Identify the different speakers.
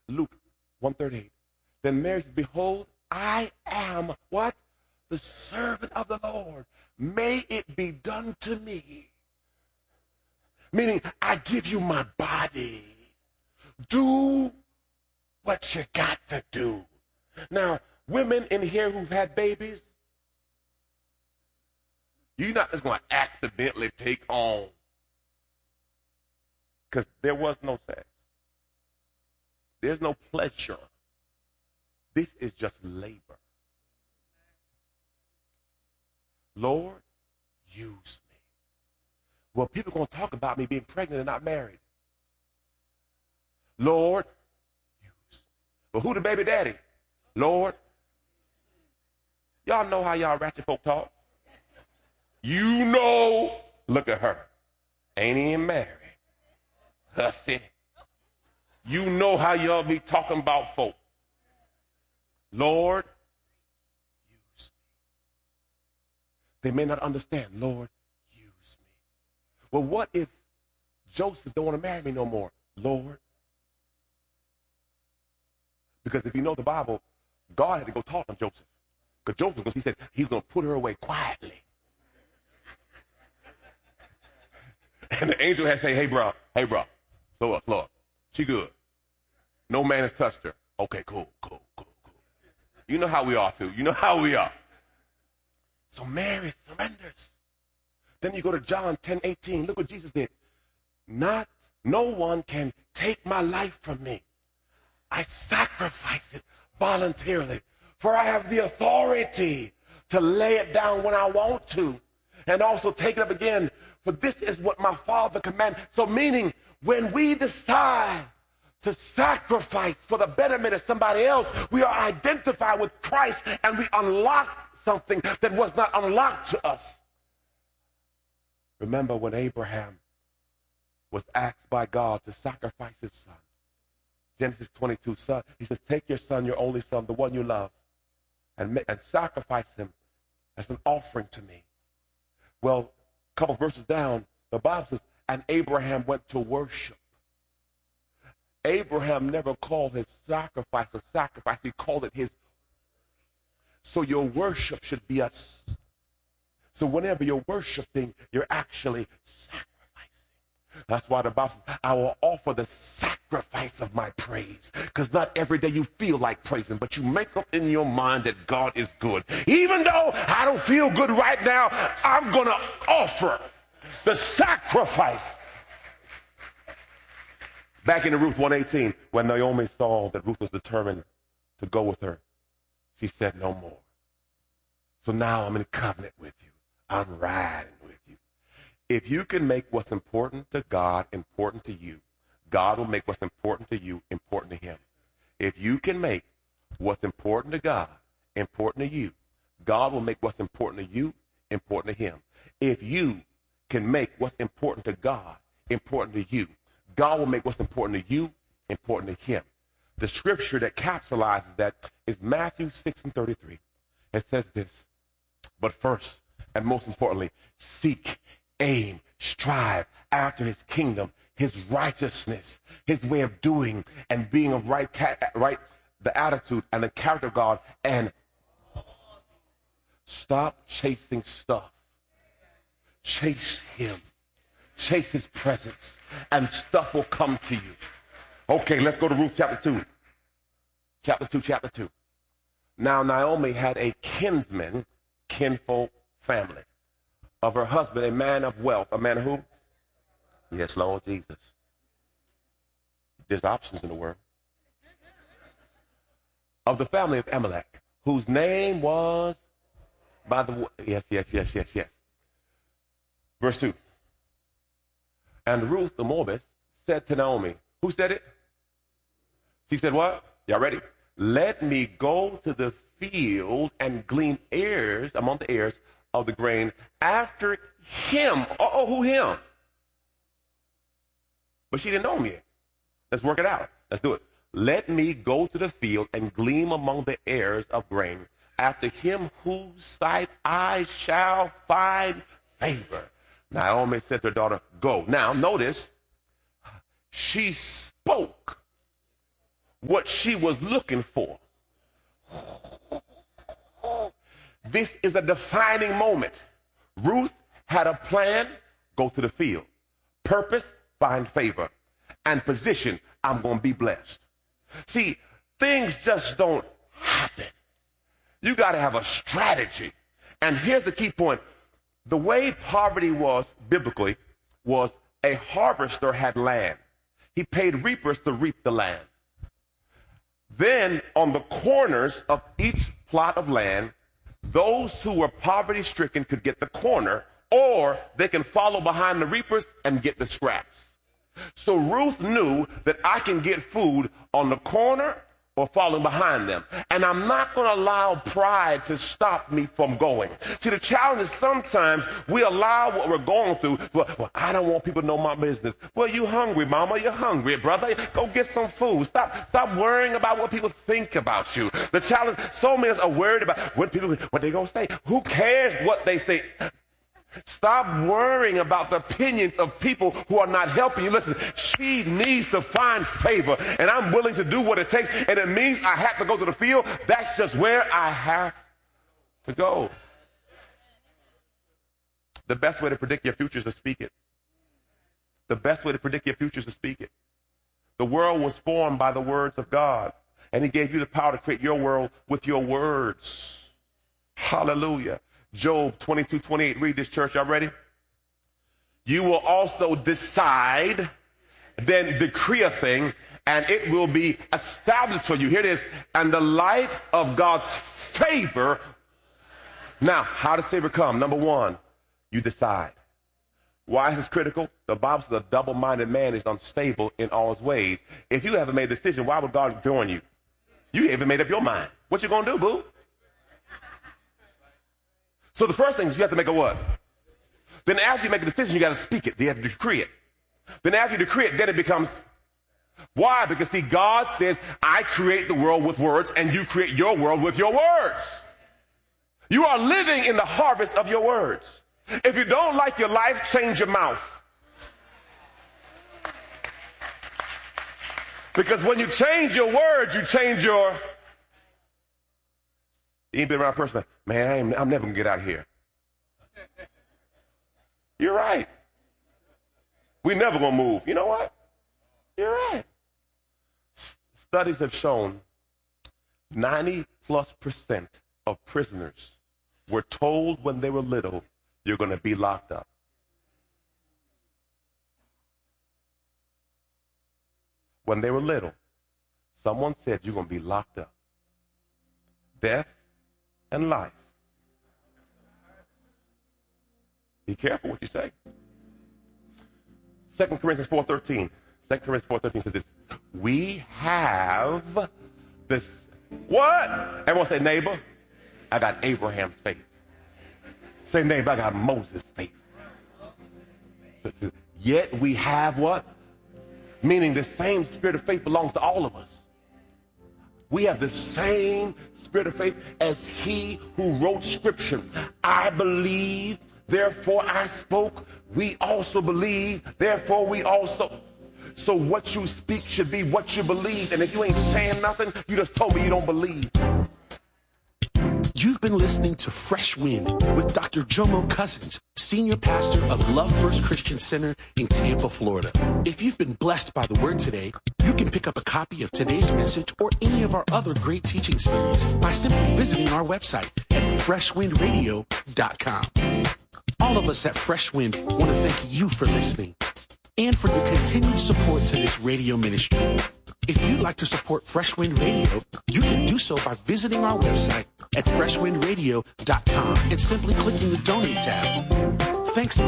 Speaker 1: Luke 1:38. Then Mary said, behold, I am what? The servant of the Lord. May it be done to me. Meaning, I give you my body. Do what you got to do. Now, women in here who've had babies, you're not just going to accidentally take on, because there was no sex. There's no pleasure. This is just labor. Lord, use me. Well, people are going to talk about me being pregnant and not married. Lord, use me. But who the baby daddy? Lord. Y'all know how y'all ratchet folk talk. You know, look at her. Ain't even married. Hussy. You know how y'all be talking about folk. Lord, use me. They may not understand. Lord, use me. Well, what if Joseph don't want to marry me no more? Lord. Because if you know the Bible, God had to go talk to Joseph. Because Joseph, he said he's going to put her away quietly. And the angel had to say, hey, bro, slow up. She good. No man has touched her. Okay, cool. You know how we are, too. You know how we are. So Mary surrenders. Then you go to John 10:18. Look what Jesus did. No one can take my life from me. I sacrifice it voluntarily. For I have the authority to lay it down when I want to. And also take it up again. For this is what my Father commanded. So meaning, when we decide to sacrifice for the betterment of somebody else, we are identified with Christ and we unlock something that was not unlocked to us. Remember when Abraham was asked by God to sacrifice his son. Genesis 22, son, he says, take your son, your only son, the one you love, and sacrifice him as an offering to me. Well, a couple verses down, the Bible says, and Abraham went to worship. Abraham never called his sacrifice a sacrifice. He called it his. So your worship should be us. So whenever you're worshiping, you're actually sacrificing. That's why the Bible says, I will offer the sacrifice of my praise. Because not every day you feel like praising, but you make up in your mind that God is good. Even though I don't feel good right now, I'm going to offer the sacrifice. Back in Ruth 1:18, when Naomi saw that Ruth was determined to go with her, she said no more. So now I'm in covenant with you. I'm riding with you. If you can make what's important to God important to you, God will make what's important to you important to him. If you can make what's important to God important to you, God will make what's important to you important to him. If you can make what's important to God important to you, God will make what's important to you important to him. The scripture that capsulizes that is Matthew 6:33. It says this, but first and most importantly, seek, aim, strive after his kingdom, his righteousness, his way of doing and being of right, the attitude and the character of God, and stop chasing stuff. Chase him. Chase his presence, and stuff will come to you. Okay, let's go to Ruth chapter 2. Chapter 2. Now Naomi had a kinfolk family of her husband, a man of wealth. A man of who? Yes, Lord Jesus. There's options in the world. Of the family of Amalek, whose name was by the... Yes. Verse 2. And Ruth the Moabitess said to Naomi, who said it? She said what? Y'all ready? Let me go to the field and glean ears among the ears of the grain after him. Oh, who him? But she didn't know him yet. Let's work it out. Let's do it. Let me go to the field and glean among the ears of grain after him whose sight I shall find favor. Naomi said to her daughter, go. Now, notice, she spoke what she was looking for. This is a defining moment. Ruth had a plan, go to the field. Purpose, find favor. And position, I'm going to be blessed. See, things just don't happen. You got to have a strategy. And here's the key point. The way poverty was biblically was a harvester had land. He paid reapers to reap the land. Then on the corners of each plot of land, those who were poverty-stricken could get the corner, or they can follow behind the reapers and get the scraps. So Ruth knew that I can get food on the corner or following behind them. And I'm not going to allow pride to stop me from going. See, the challenge is sometimes we allow what we're going through. Well, I don't want people to know my business. Well, you hungry, mama. You're hungry, brother. Go get some food. Stop worrying about what people think about you. The challenge, so many of us are worried about what they're going to say. Who cares what they say? Stop worrying about the opinions of people who are not helping you. Listen, she needs to find favor, and I'm willing to do what it takes, and it means I have to go to the field. That's just where I have to go. The best way to predict your future is to speak it. The best way to predict your future is to speak it. The world was formed by the words of God, and he gave you the power to create your world with your words. Hallelujah. Job 22:28. Read this, church. Y'all ready? You will also decide, then decree a thing, and it will be established for you. Here it is. And the light of God's favor. Now, how does favor come? Number one, you decide. Why is this critical? The Bible says a double-minded man is unstable in all his ways. If you haven't made a decision, why would God join you? You haven't made up your mind. What you going to do, boo? So the first thing is you have to make a what? Then after you make a decision, you got to speak it. You have to decree it. Then after you decree it, then it becomes. Why? Because see, God says, I create the world with words, and you create your world with your words. You are living in the harvest of your words. If you don't like your life, change your mouth. Because when you change your words, you change your. You ain't been around a person, man, I'm never going to get out of here. You're right. We're never going to move. You know what? You're right. Studies have shown 90+% of prisoners were told when they were little, you're going to be locked up. When they were little, someone said, you're going to be locked up. Death and life. Be careful what you say. 2 Corinthians 4:13. 2 Corinthians 4:13 says this. We have this. What? Everyone say, neighbor, I got Abraham's faith. Say, neighbor, I got Moses' faith. Yet we have what? Meaning the same spirit of faith belongs to all of us. We have the same spirit of faith as he who wrote scripture. I believe, therefore I spoke. We also believe, therefore we also. So what you speak should be what you believe. And if you ain't saying nothing, you just told me you don't believe.
Speaker 2: You've been listening to Fresh Wind with Dr. Jomo Cousins, Senior Pastor of Love First Christian Center in Tampa, Florida. If you've been blessed by the word today, you can pick up a copy of today's message or any of our other great teaching series by simply visiting our website at freshwindradio.com. All of us at Fresh Wind want to thank you for listening and for your continued support to this radio ministry. If you'd like to support Fresh Wind Radio, you can do so by visiting our website at freshwindradio.com and simply clicking the Donate tab. Thanks